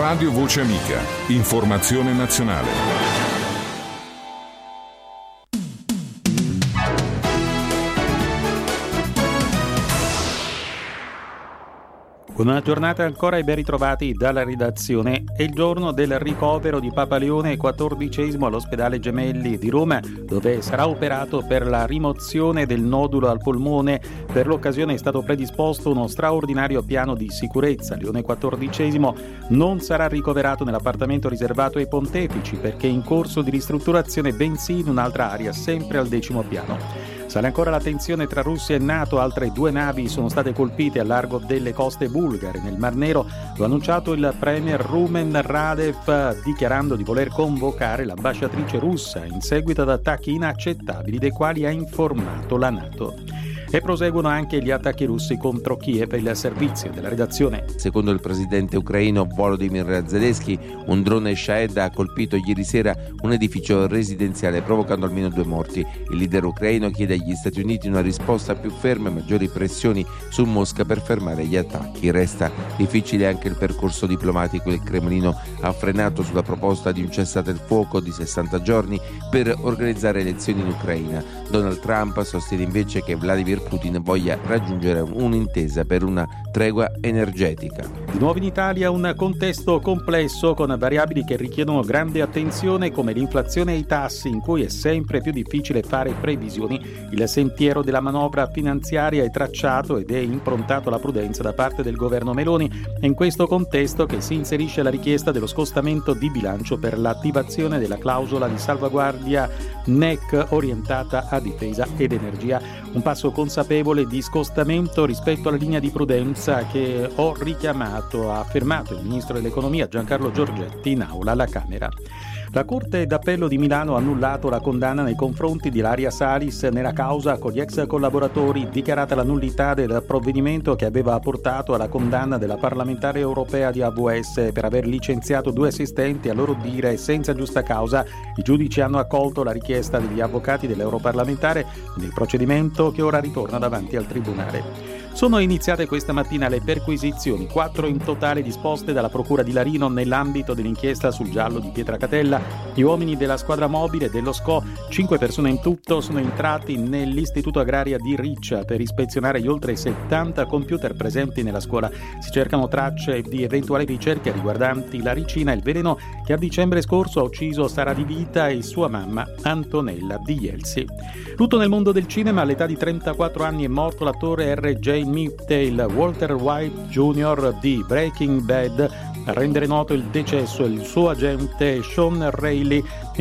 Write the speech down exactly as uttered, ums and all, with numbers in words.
Radio Voce Amica. Informazione nazionale. Buona giornata ancora e ben ritrovati dalla redazione. È il giorno del ricovero di Papa Leone quattordicesimo all'ospedale Gemelli di Roma, dove sarà operato per la rimozione del nodulo al polmone. Per l'occasione è stato predisposto uno straordinario piano di sicurezza. Leone quattordicesimo non sarà ricoverato nell'appartamento riservato ai pontefici perché è in corso di ristrutturazione, bensì in un'altra area, sempre al decimo piano. Sale ancora la tensione tra Russia e NATO, altre due navi sono state colpite al largo delle coste bulgare nel Mar Nero. Lo ha annunciato il premier Rumen Radev, dichiarando di voler convocare l'ambasciatrice russa in seguito ad attacchi inaccettabili dei quali ha informato la NATO. E proseguono anche gli attacchi russi contro Kiev. Il servizio della redazione. Secondo il presidente ucraino Volodymyr Zelensky, un drone Shahed ha colpito ieri sera un edificio residenziale provocando almeno due morti. Il leader ucraino chiede agli Stati Uniti una risposta più ferma e maggiori pressioni su Mosca per fermare gli attacchi. Resta difficile anche il percorso diplomatico. Il Cremlino ha frenato sulla proposta di un cessate il fuoco di sessanta giorni per organizzare elezioni in Ucraina. Donald Trump sostiene invece che Vladimir Putin voglia raggiungere un'intesa per una tregua energetica. Di nuovo in Italia un contesto complesso con variabili che richiedono grande attenzione come l'inflazione e i tassi, in cui è sempre più difficile fare previsioni. Il sentiero della manovra finanziaria è tracciato ed è improntato alla prudenza da parte del governo Meloni. È in questo contesto che si inserisce la richiesta dello scostamento di bilancio per l'attivazione della clausola di salvaguardia N E C orientata a difesa ed energia. Un passo consapevole di scostamento rispetto alla linea di prudenza che ho richiamato, ha affermato il ministro dell'economia Giancarlo Giorgetti in aula alla Camera. La Corte d'Appello di Milano ha annullato la condanna nei confronti di Ilaria Salis nella causa con gli ex collaboratori, dichiarata la nullità del provvedimento che aveva portato alla condanna della parlamentare europea di A V S per aver licenziato due assistenti, a loro dire senza giusta causa. I giudici hanno accolto la richiesta degli avvocati dell'europarlamentare nel procedimento che ora ritorna davanti al Tribunale. Sono iniziate questa mattina le perquisizioni, quattro in totale disposte dalla Procura di Larino nell'ambito dell'inchiesta sul giallo di Pietracatella. Gli uomini della squadra mobile dello S C O, cinque persone in tutto, sono entrati nell'Istituto Agraria di Riccia per ispezionare gli oltre settanta computer presenti nella scuola. Si cercano tracce di eventuali ricerche riguardanti la ricina, il veleno che a dicembre scorso ha ucciso Sara Di Vita e sua mamma Antonella Di Jelsi. Lutto nel mondo del cinema, all'età di trentaquattro anni è morto l'attore R J Miftail. Walter White junior di Breaking Bad. A rendere noto il decesso il suo agente Sean Reilly.